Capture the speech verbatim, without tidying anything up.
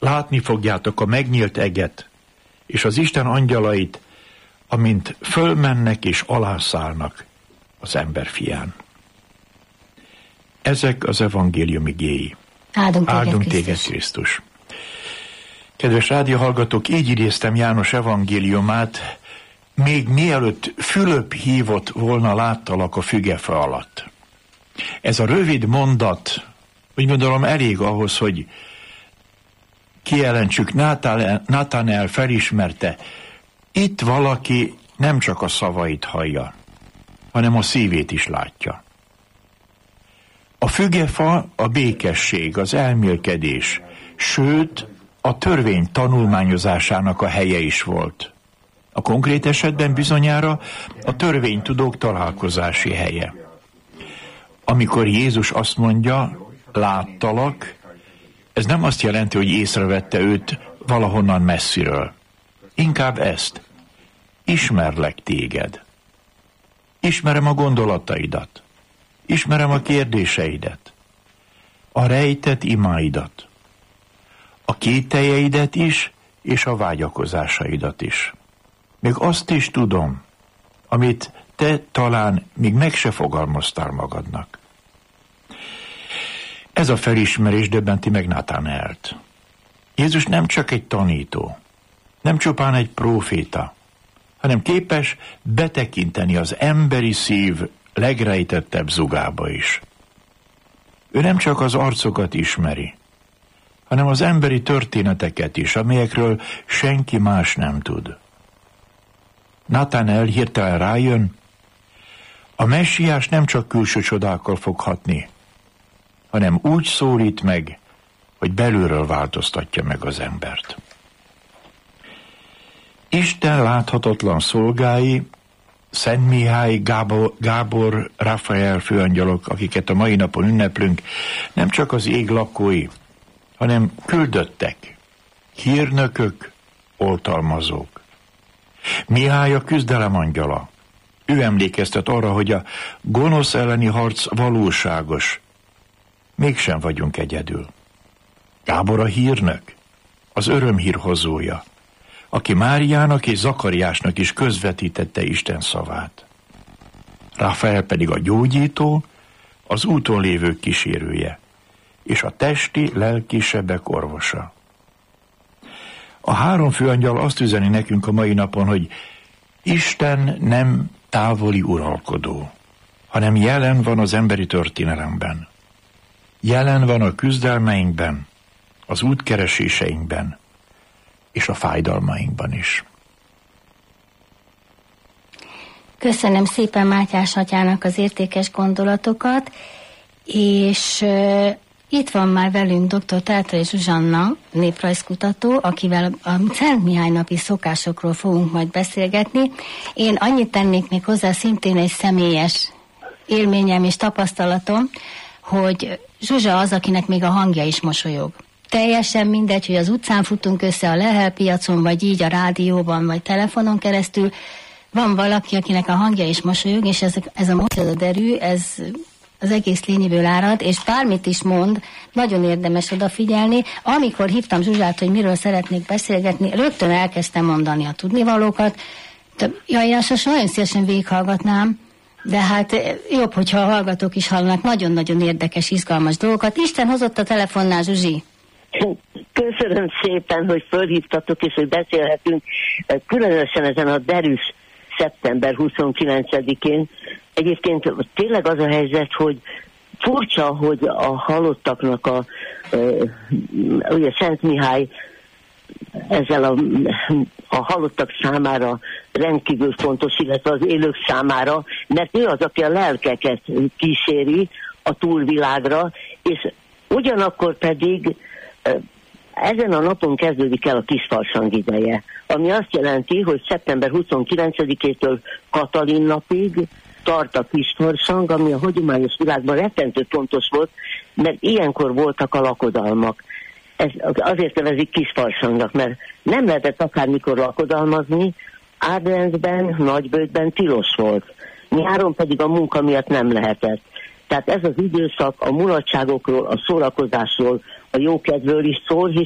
látni fogjátok a megnyílt eget, és az Isten angyalait, amint fölmennek és alászállnak az ember fián. Ezek az evangélium igéi. Áldunk téged, Áldunk Krisztus. téged, Krisztus. Kedves rádióhallgatók, így idéztem János evangéliumát, még mielőtt Fülöp hívott volna, láttalak a fügefa alatt. Ez a rövid mondat, úgy gondolom, elég ahhoz, hogy kijelentsük, Nátanael felismerte, itt valaki nem csak a szavait hallja, hanem a szívét is látja. A fügefa a békesség, az elmélkedés, sőt, a törvény tanulmányozásának a helye is volt. A konkrét esetben bizonyára a törvénytudók találkozási helye. Amikor Jézus azt mondja, láttalak, ez nem azt jelenti, hogy észrevette őt valahonnan messziről. Inkább ezt. Ismerlek téged. Ismerem a gondolataidat. Ismerem a kérdéseidet. A rejtett imáidat. A kételjeidet is, és a vágyakozásaidat is. Még azt is tudom, amit te talán még meg se fogalmaztál magadnak. Ez a felismerés döbbenti meg Nátanaelt. Jézus nem csak egy tanító, nem csupán egy próféta, hanem képes betekinteni az emberi szív legrejtettebb zugába is. Ő nem csak az arcokat ismeri, hanem az emberi történeteket is, amelyekről senki más nem tud. Nátanael hirtelen rájön, a messiás nem csak külső csodákkal fog hatni, hanem úgy szólít meg, hogy belülről változtatja meg az embert. Isten láthatatlan szolgái, Szent Mihály, Gábor, Gábor, Rafael főangyalok, akiket a mai napon ünneplünk, nem csak az ég lakói, hanem küldöttek, hírnökök, oltalmazók. Mihály a küzdelem angyala. Ő emlékeztet arra, hogy a gonosz elleni harc valóságos. Mégsem vagyunk egyedül. Gábor a hírnök, az örömhír hozója, aki Máriának és Zakariásnak is közvetítette Isten szavát. Rafael pedig a gyógyító, az úton lévők kísérője, és a testi, lelki sebek orvosa. A három főangyal azt üzeni nekünk a mai napon, hogy Isten nem távoli uralkodó, hanem jelen van az emberi történelemben. Jelen van a küzdelmeinkben, az útkereséseinkben, és a fájdalmainkban is. Köszönöm szépen Mátyás atyának az értékes gondolatokat, és uh, itt van már velünk dr. Tátrai Zsuzsanna, néprajzkutató, akivel a Szent Mihály napi szokásokról fogunk majd beszélgetni. Én annyit tennék még hozzá, szintén egy személyes élményem és tapasztalatom, hogy Zsuzsa az, akinek még a hangja is mosolyog. Teljesen mindegy, hogy az utcán futunk össze a Lehel piacon, vagy így a rádióban, vagy telefonon keresztül. Van valaki, akinek a hangja is mosolyog, és ez, ez a mosolyog derű, ez az egész lényéből árad, és bármit is mond, nagyon érdemes odafigyelni. Amikor hívtam Zsuzsát, hogy miről szeretnék beszélgetni, rögtön elkezdtem mondani a tudnivalókat. Ja, én azt nagyon szívesen végighallgatnám, de hát jobb, hogyha a hallgatók is hallanak nagyon-nagyon érdekes, izgalmas dolgokat. Isten hozott a telefonnál, Zsuzsi. Köszönöm szépen, hogy fölhívtatok, és hogy beszélhetünk. Különösen ezen a derűs szeptember huszonkilencedikén. Egyébként tényleg az a helyzet, hogy furcsa, hogy a halottaknak a, ugye Szent Mihály ezzel a, a halottak számára rendkívül fontos, illetve az élők számára, mert ő az, aki a lelkeket kíséri a túlvilágra, és ugyanakkor pedig ezen a napon kezdődik el a kisfarsang ideje, ami azt jelenti, hogy szeptember huszonkilencedikétől Katalin napig tart a kisfarsang, ami a hagyományos világban rettentő fontos volt, mert ilyenkor voltak a lakodalmak. Ez azért nevezik kisfarsangnak, mert nem lehetett akármikor lakodalmazni, Árdrendben, Nagyböjtben tilos volt. Nyáron pedig a munka miatt nem lehetett. Tehát ez az időszak a mulatságokról, a szórakozásról, a jókedvről is szól,